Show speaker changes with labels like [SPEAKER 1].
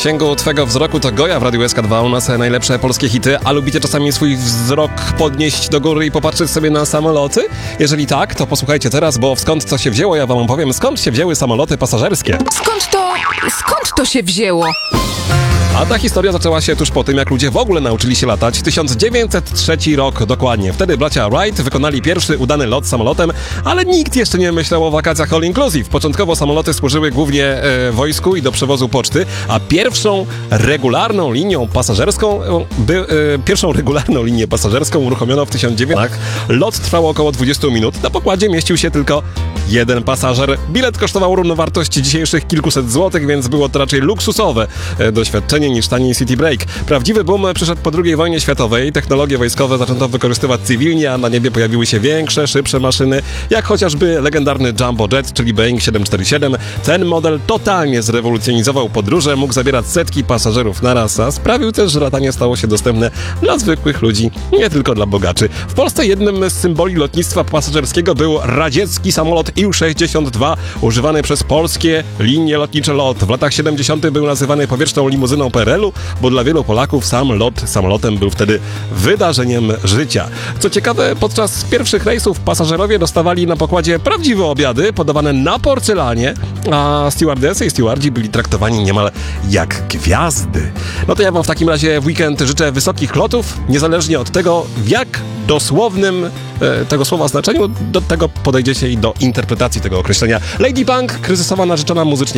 [SPEAKER 1] zasięgu twego wzroku to Goja w Radiu SK2, u nas najlepsze polskie hity. A lubicie czasami swój wzrok podnieść do góry i popatrzeć sobie na samoloty? Jeżeli tak, to posłuchajcie teraz, bo skąd to się wzięło, ja wam opowiem, skąd się wzięły samoloty pasażerskie.
[SPEAKER 2] Skąd to się wzięło?
[SPEAKER 1] A ta historia zaczęła się tuż po tym, jak ludzie w ogóle nauczyli się latać. 1903 rok dokładnie. Wtedy bracia Wright wykonali pierwszy udany lot samolotem, ale nikt jeszcze nie myślał o wakacjach all inclusive. Początkowo samoloty służyły głównie wojsku i do przewozu poczty, a pierwszą regularną linię pasażerską uruchomiono w 1900. Lot trwał około 20 minut. Na pokładzie mieścił się tylko jeden pasażer. Bilet kosztował równowartość dzisiejszych kilkuset złotych, więc było to raczej luksusowe doświadczenie niż tani city break. Prawdziwy boom przyszedł po II wojnie światowej. Technologie wojskowe zaczęto wykorzystywać cywilnie, a na niebie pojawiły się większe, szybsze maszyny, jak chociażby legendarny Jumbo Jet, czyli Boeing 747. Ten model totalnie zrewolucjonizował podróże, mógł zabierać setki pasażerów naraz, a sprawił też, że latanie stało się dostępne dla zwykłych ludzi, nie tylko dla bogaczy. W Polsce jednym z symboli lotnictwa pasażerskiego był radziecki samolot Il-62, używany przez polskie linie lotnicze LOT. W latach 70. był nazywany powietrzną limuzyną PRL-u, bo dla wielu Polaków sam lot samolotem był wtedy wydarzeniem życia. Co ciekawe, podczas pierwszych rejsów pasażerowie dostawali na pokładzie prawdziwe obiady, podawane na porcelanie, a stewardesy i stewardzi byli traktowani niemal jak gwiazdy. No to ja wam w takim razie w weekend życzę wysokich lotów, niezależnie od tego, w jak dosłownym tego słowa znaczeniu do tego podejdziecie i do interpretacji tego określenia. Lady Punk, kryzysowa narzeczona muzycznie.